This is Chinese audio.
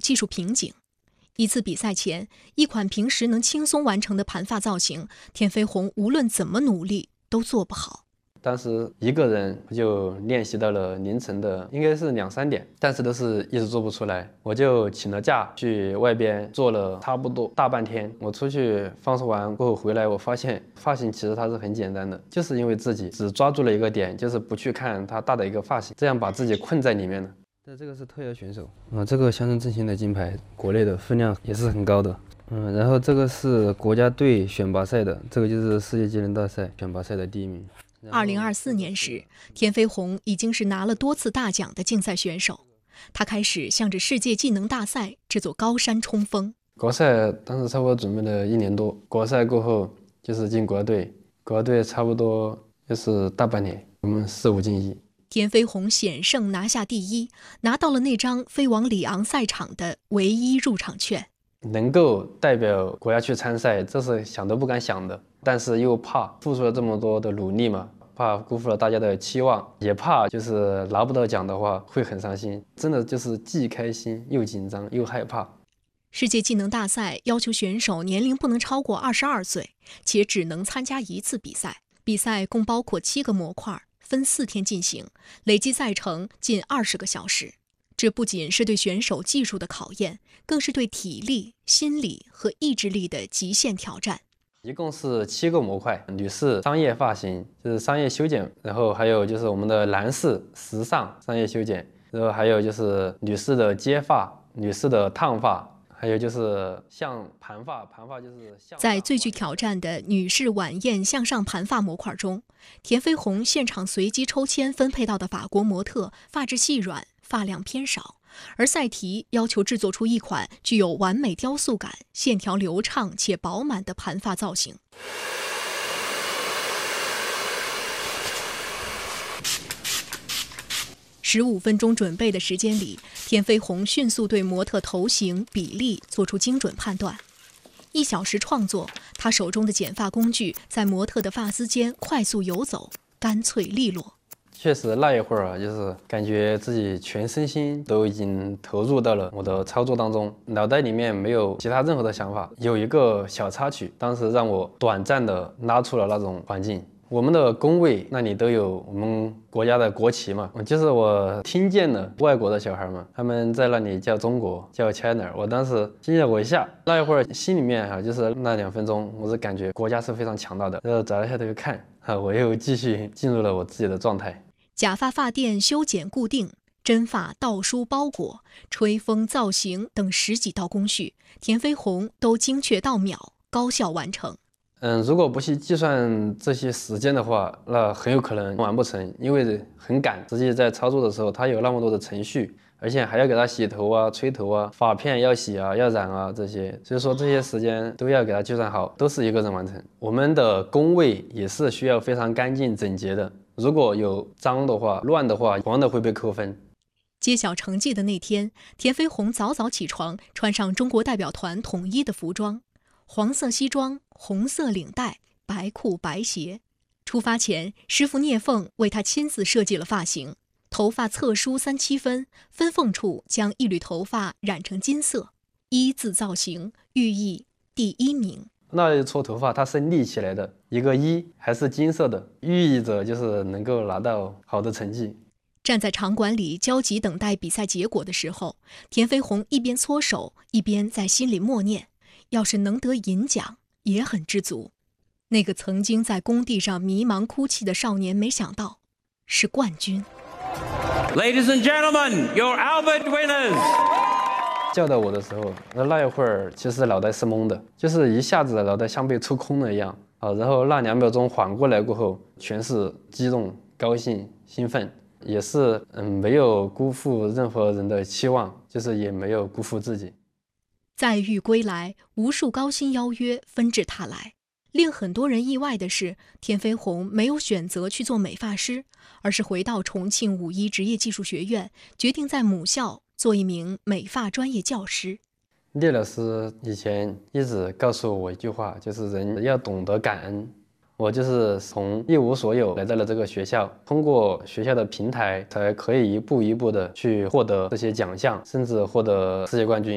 技术瓶颈。一次比赛前，一款平时能轻松完成的盘发造型，田飞鸿无论怎么努力都做不好。 当时一个人就练习到了凌晨的应该是2、3点，但是都是一直做不出来。我就请了假去外边做了差不多大半天。我出去放松完过后回来，我发现发型其实它是很简单的，就是因为自己只抓住了一个点，就是不去看它大的一个发型，这样把自己困在里面了。这个是特邀选手这个乡村振兴的金牌，国内的分量也是很高的。然后这个是国家队选拔赛的，这个就是世界技能大赛选拔赛的第1名。 2024年时，田飞鸿已经是拿了多次大奖的竞赛选手，他开始向着世界技能大赛这座高山冲锋。 国赛当时差不多准备了1年多，国赛过后就是进国队，国队差不多就是大半年，我们4、5进1。 田飞鸿险胜拿下第1，拿到了那张飞往里昂赛场的唯一入场券。 能够代表国家去参赛，这是想都不敢想的，但是又怕付出了这么多的努力嘛，怕辜负了大家的期望，也怕就是拿不到奖的话会很伤心，真的就是既开心又紧张又害怕。 世界技能大赛要求选手年龄不能超过22岁，且只能参加1次比赛。比赛共包括7个模块，分4天进行，累计赛程近20个小时。这不仅是对选手技术的考验，更是对体力、心理和意志力的极限挑战。 一共是7个模块，女士商业发型就是商业修剪，然后还有就是我们的男士时尚商业修剪，然后还有就是女士的接发、女士的烫发，还有就是像盘发，盘发就是在最具挑战的女士晚宴向上盘发模块中，田飞鸿现场随机抽签分配到的法国模特发质细软，发量偏少，而赛题要求制作出一款具有完美雕塑感、线条流畅且饱满的盘发造型。15分钟准备的时间里，田飞鸿迅速对模特头型、比例做出精准判断。1小时创作，他手中的剪发工具在模特的发丝间快速游走，干脆利落。 确实那一会儿就是感觉自己全身心都已经投入到了我的操作当中，脑袋里面没有其他任何的想法。有一个小插曲，当时让我短暂的拉出了那种环境。我们的工位那里都有我们国家的国旗嘛，就是我听见了外国的小孩们，他们在那里叫中国，叫 China。我当时惊了我一下，那一会儿心里面就是那2分钟，我是感觉国家是非常强大的。然后转了下头看我又继续进入了我自己的状态。 假发发垫修剪固定、真发倒梳包裹、吹风造型等10几道工序，田飞鸿都精确到秒，高效完成。 如果不去计算这些时间的话，那很有可能完不成，因为很赶。实际在操作的时候，它有那么多的程序，而且还要给它洗头啊、吹头啊、发片要洗啊、要染啊这些，所以说这些时间都要给它计算好，都是一个人完成。我们的工位也是需要非常干净整洁的，如果有脏的话、乱的话，同样的会被扣分。 揭晓成绩的那天，田飞鸿早早起床，穿上中国代表团统一的服装。黄色西装、红色领带、白裤白鞋。出发前，师傅聂凤为他亲自设计了发型，头发侧梳37分，分缝处将一缕头发染成金色。1字造型，寓意第1名。 那一撮头发它是立起来的，一个1还是金色的，寓意着就是能够拿到好的成绩。 站在场馆里焦急等待比赛结果的时候，田飞鸿一边搓手，一边在心里默念：要是能得银奖，也很知足。那个曾经在工地上迷茫哭泣的少年，没想到是冠军。 Ladies and gentlemen, your Albert winners。 叫到我的时候，那一会儿其实脑袋是懵的，就是一下子脑袋像被抽空了一样然后那2秒钟缓过来过后，全是激动、高兴、兴奋，也是没有辜负任何人的期望，就是也没有辜负自己。 载誉归来，无数高薪邀约纷至沓来。令很多人意外的是，田飞鸿没有选择去做美发师，而是回到重庆五一职业技术学院，决定在母校做一名美发专业教师。 聂老师以前一直告诉我一句话，就是人要懂得感恩。我就是从一无所有来到了这个学校，通过学校的平台，才可以一步一步的去获得这些奖项，甚至获得世界冠军。